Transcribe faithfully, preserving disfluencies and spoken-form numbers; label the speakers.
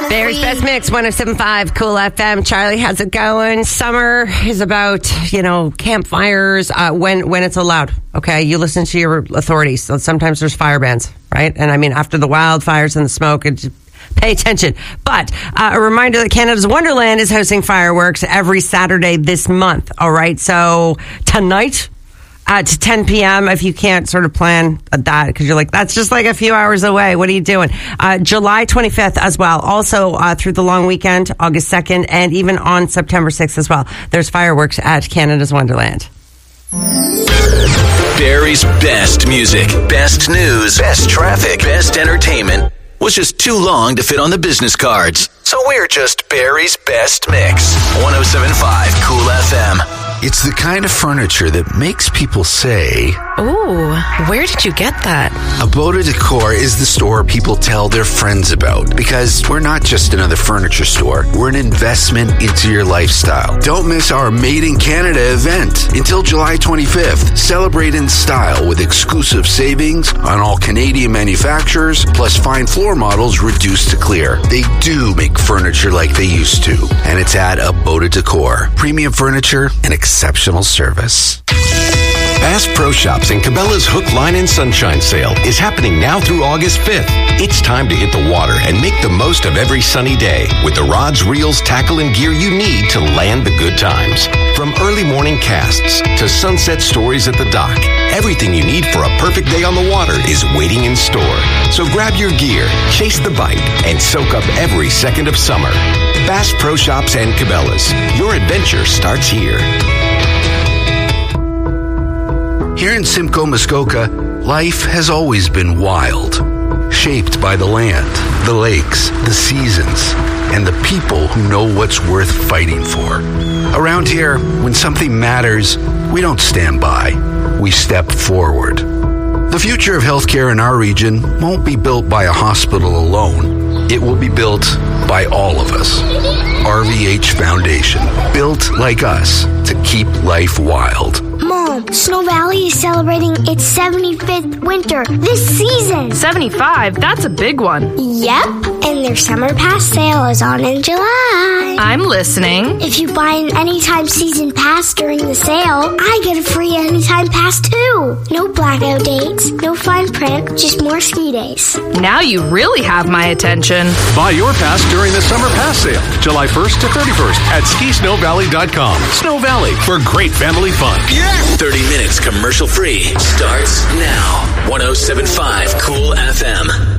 Speaker 1: Barry's Best Mix, one oh seven point five Cool F M. Charlie, how's it going? Summer is about, you know, campfires uh, when when it's allowed. Okay, you listen to your authorities. So sometimes there's fire bans, right? And I mean, after the wildfires and the smoke, it just, pay attention. But uh, a reminder that Canada's Wonderland is hosting fireworks every Saturday this month. All right, so tonight at ten p.m. if you can't sort of plan that because you're like, that's just like a few hours away. What are you doing? Uh, July twenty-fifth as well. Also uh, through the long weekend, August second, and even on September sixth as well. There's fireworks at Canada's Wonderland.
Speaker 2: Barry's best music, best news, best traffic, best entertainment was just too long to fit on the business cards. So we're just Barry's Best Mix. one oh seven point five Cool F M.
Speaker 3: It's the kind of furniture that makes people say,
Speaker 4: "Ooh, where did you get that?"
Speaker 3: Aboda Decor is the store people tell their friends about because we're not just another furniture store. We're an investment into your lifestyle. Don't miss our Made in Canada event until July twenty-fifth. Celebrate in style with exclusive savings on all Canadian manufacturers, plus fine floor models reduced to clear. They do make furniture like they used to, and it's at Aboda Decor. Premium furniture and exceptional service.
Speaker 5: Bass Pro Shops and Cabela's Hook, Line, and Sunshine Sale is happening now through August fifth. It's time to hit the water and make the most of every sunny day with the rods, reels, tackle, and gear you need to land the good times. From early morning casts to sunset stories at the dock, everything you need for a perfect day on the water is waiting in store. So grab your gear, chase the bite, and soak up every second of summer. Bass Pro Shops and Cabela's. Your adventure starts here.
Speaker 3: Here in Simcoe, Muskoka, life has always been wild, shaped by the land, the lakes, the seasons, and the people who know what's worth fighting for. Around here, when something matters, we don't stand by, we step forward. The future of healthcare in our region won't be built by a hospital alone. It will be built by all of us. R V H Foundation, built like us to keep life wild.
Speaker 6: Mom, Snow Valley is celebrating its seventy-fifth winter this season.
Speaker 4: seventy-five? That's a big one.
Speaker 6: Yep, and their summer pass sale is on in July.
Speaker 4: I'm listening.
Speaker 6: If you buy an Anytime season pass during the sale, I get a free Anytime pass too. No blackout dates, no fine print, just more ski days.
Speaker 4: Now you really have my attention.
Speaker 7: Buy your pass during the summer pass sale, July first to thirty-first at ski snow valley dot com. Snow Valley for great family fun.
Speaker 2: Yeah! thirty minutes commercial free starts now. one oh seven point five Cool F M.